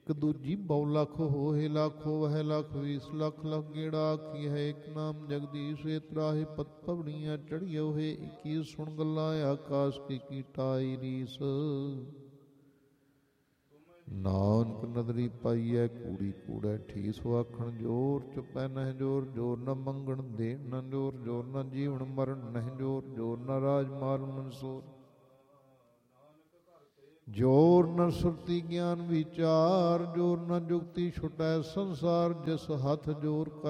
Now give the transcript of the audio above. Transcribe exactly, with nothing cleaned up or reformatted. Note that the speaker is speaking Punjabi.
ਇੱਕ ਦੂਜੀ ਬਹੁ ਲੱਖ ਹੋਏ ਲੱਖੋ ਵਹਿ ਲੱਖ ਵੀਸ ਲੱਖ ਲੱਖ ਗੇੜਾ ਆਖੀ ਹੈ ਇੱਕ ਨਾਮ ਜਗਦੀਸ਼ ਏ ਤਰਾਹੇ ਪਤ ਪਵੜੀਆਂ ਚੜ੍ਹੀਓ ਹੈ ਇੱਕੀ ਸੁਣ ਗੱਲਾਂ ਆਕਾਸ਼ ਕੀ ਕੀਟਾਈ ਰੀਸ ਨਾਨਕ ਨਦਰੀ ਪਾਈਐ ਕੂੜੀ ਕੂੜੈ ਠੀਸ ਆਖਣ ਜੋਰ ਚੁਪੈ ਨਹਿ ਜੋਰ ਜੋਰ ਨ ਮੰਗਣ ਦੇਣ ਨ ਜੋਰ ਜੋਰ ਨ ਜੀਵਨ ਮਰਨ ਨਹਿ ਜੋਰ ਜੋਰ ਨ ਰਾਜ ਮਾਲ ਮਨਸੂਰ ਜੋਰ ਨ ਸੁਰਤੀ ਗਿਆਨ ਵਿਚਾਰ ਜੋਰ ਨ ਜੁਗਤੀ ਛੁਟੈ ਸੰਸਾਰ ਜਿਸ ਹੱਥ ਜੋਰ